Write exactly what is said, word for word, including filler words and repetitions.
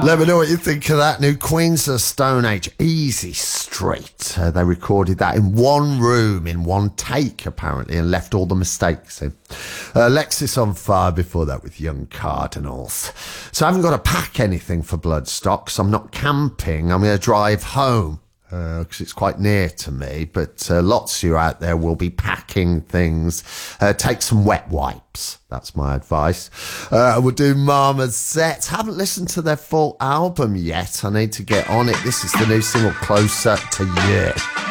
Let me know what you think of that new Queens of Stone Age, Easy Street. Uh, they recorded that in one room, in one take, apparently, and left all the mistakes in. Uh, Lexus on Fire before that with Young Cardinals. So I haven't got to pack anything for Bloodstock, so I'm not camping. I'm going to drive home. Because uh, it's quite near to me, but uh, lots of you out there will be packing things. Uh, take some wet wipes. That's my advice. Uh, we'll do Marmoset. Haven't listened to their full album yet. I need to get on it. This is the new single, Closer to You.